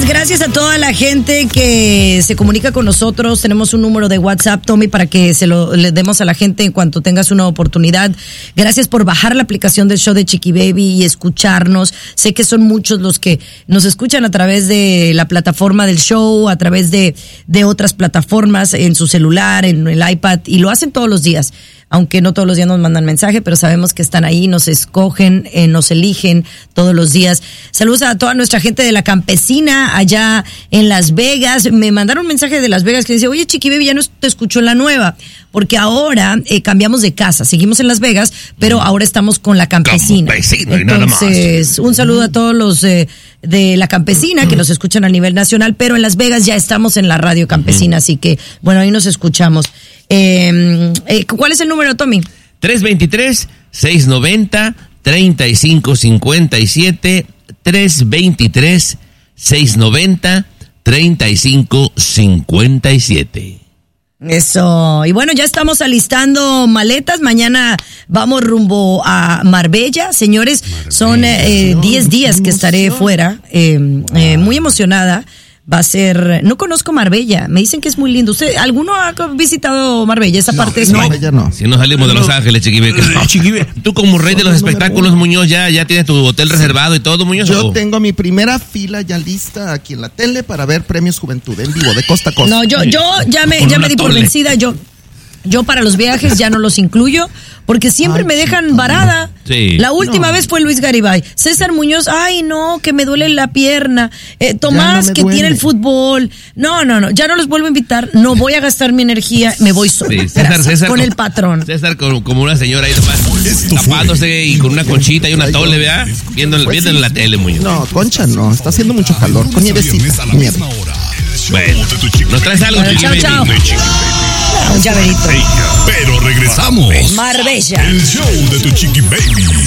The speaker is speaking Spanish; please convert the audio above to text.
gracias a toda la gente que se comunica con nosotros. Tenemos un número de WhatsApp, Tommy, para que le demos a la gente en cuanto tengas una oportunidad. Gracias por bajar la aplicación del show de Chiqui Baby y escucharnos. Sé que son muchos los que nos escuchan a través de la plataforma del show, a través de otras plataformas, en su celular, en el iPad, y lo hacen todos los días. Aunque no todos los días nos mandan mensaje, pero sabemos que están ahí, nos escogen, nos eligen todos los días. Saludos a toda nuestra gente de La Campesina, allá en Las Vegas. Me mandaron un mensaje de Las Vegas que dice, oye, Chiqui Baby, ya no te escucho en la nueva, porque ahora cambiamos de casa. Seguimos en Las Vegas, pero ahora estamos con La Campesina. Entonces, un saludo a todos los de La Campesina que nos escuchan a nivel nacional, pero en Las Vegas ya estamos en la radio Campesina, así que, bueno, ahí nos escuchamos. ¿Cuál es el número, Tommy? 323-690-3557, 323-690-3557. Eso. Y bueno, ya estamos alistando maletas. Mañana vamos rumbo a Marbella. Señores, son 10 días que estaré fuera. Muy emocionada. Va a ser, no conozco Marbella, me dicen que es muy lindo. ¿Usted, alguno ha visitado Marbella? Esa parte es Marbella no. Si no salimos de Los Ángeles, Chiquibe. Tú como rey de los espectáculos, Muñoz, ya tienes tu hotel reservado y todo, Muñoz. Yo tengo mi primera fila ya lista aquí en la tele para ver Premios Juventud en vivo, de costa a costa. No, yo ya me di por vencida. Yo para los viajes ya no los incluyo, porque siempre me dejan varada. Sí. La última vez fue Luis Garibay. César Muñoz, ay no, que me duele la pierna. Tomás, que tiene el fútbol. No, ya no los vuelvo a invitar. No voy a gastar mi energía, me voy solo. Sí, César con el patrón. César como una señora ahí nomás, tapándose y con una conchita y una tole, ¿verdad? Viendo la tele, Muñoz. No, concha no, está haciendo mucho calor. Con nievecita, nieve. Bueno, ¿nos traes algo, Chiqui chao. Un llaverito. Pero regresamos. Marbella. El show de tu Chiqui Baby.